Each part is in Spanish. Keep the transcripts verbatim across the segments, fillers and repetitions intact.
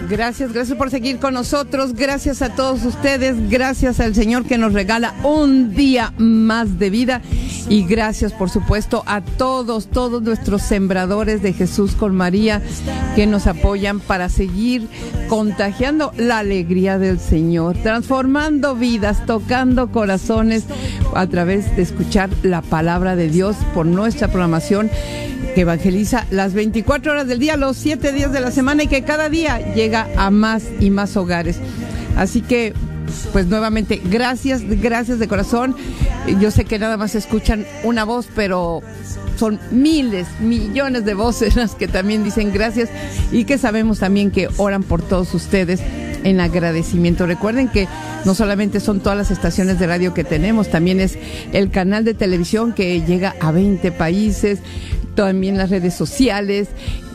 Gracias, gracias por seguir con nosotros, gracias a todos ustedes, gracias al Señor que nos regala un día más de vida y gracias por supuesto a todos, todos nuestros sembradores de Jesús con María que nos apoyan para seguir contagiando la alegría del Señor, transformando vidas, tocando corazones a través de escuchar la palabra de Dios por nuestra programación que evangeliza las veinticuatro horas del día, los siete días de la semana y que cada día llega a más y más hogares. Así que, pues nuevamente, gracias, gracias de corazón. Yo sé que nada más escuchan una voz, pero son miles, millones de voces las que también dicen gracias y que sabemos también que oran por todos ustedes en agradecimiento. Recuerden que no solamente son todas las estaciones de radio que tenemos, también es el canal de televisión que llega a veinte países, también las redes sociales,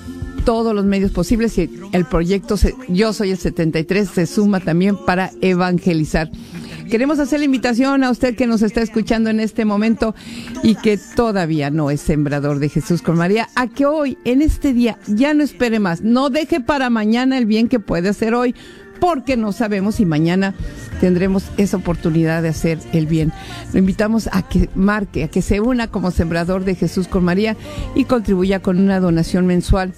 todos los medios posibles y el proyecto Yo Soy el setenta y tres se suma también para evangelizar. Queremos hacer la invitación a usted que nos está escuchando en este momento y que todavía no es sembrador de Jesús con María, a que hoy, en este día, ya no espere más, no deje para mañana el bien que puede hacer hoy, porque no sabemos si mañana tendremos esa oportunidad de hacer el bien. Lo invitamos a que marque, a que se una como sembrador de Jesús con María y contribuya con una donación mensual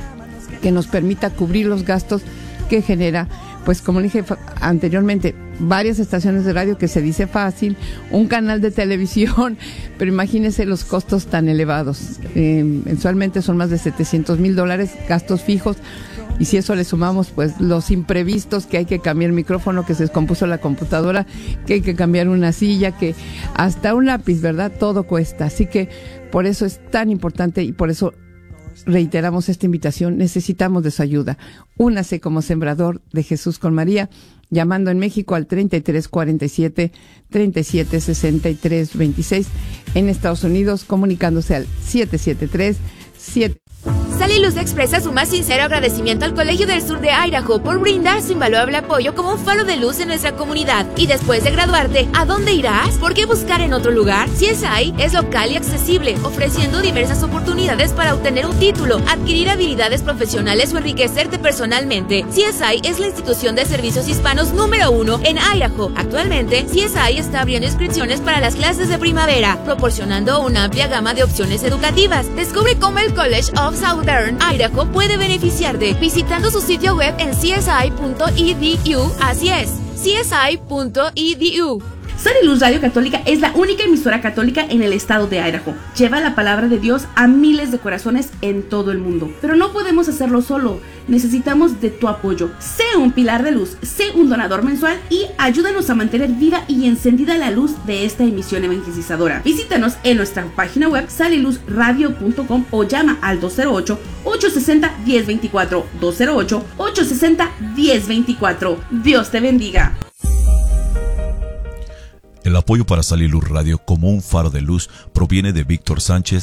que nos permita cubrir los gastos que genera, pues como dije anteriormente, varias estaciones de radio que se dice fácil, un canal de televisión, pero imagínense los costos tan elevados. Eh, mensualmente son más de setecientos mil dólares, gastos fijos. Y si eso le sumamos, pues, los imprevistos, que hay que cambiar el micrófono, que se descompuso la computadora, que hay que cambiar una silla, que hasta un lápiz, ¿verdad? Todo cuesta. Así que por eso es tan importante y por eso reiteramos esta invitación. Necesitamos de su ayuda. Únase como sembrador de Jesús con María, llamando en México al treinta y tres cuarenta y siete, treinta y siete sesenta y tres veintiséis. En Estados Unidos, comunicándose al siete siete tres siete. Saliluz expresa su más sincero agradecimiento al Colegio del Sur de Idaho por brindar su invaluable apoyo como un faro de luz en nuestra comunidad. Y después de graduarte, ¿a dónde irás? ¿Por qué buscar en otro lugar? C S I es local y accesible, ofreciendo diversas oportunidades para obtener un título, adquirir habilidades profesionales o enriquecerte personalmente. C S I es la institución de servicios hispanos número uno en Idaho. Actualmente, C S I está abriendo inscripciones para las clases de primavera, proporcionando una amplia gama de opciones educativas. Descubre cómo el College of Southern Idaho puede beneficiarte visitando su sitio web en c s i punto e d u. Así es, c s i punto e d u. Saliluz Radio Católica es la única emisora católica en el estado de Idaho. Lleva la palabra de Dios a miles de corazones en todo el mundo. Pero no podemos hacerlo solo. Necesitamos de tu apoyo. Sé un pilar de luz, sé un donador mensual y ayúdanos a mantener viva y encendida la luz de esta emisión evangelizadora. Visítanos en nuestra página web saliluz radio punto com o llama al dos cero ocho, ocho seis cero, uno cero dos cuatro, dos cero ocho, ocho seis cero, uno cero dos cuatro. Dios te bendiga. El apoyo para Saliluz Radio como un faro de luz proviene de Víctor Sánchez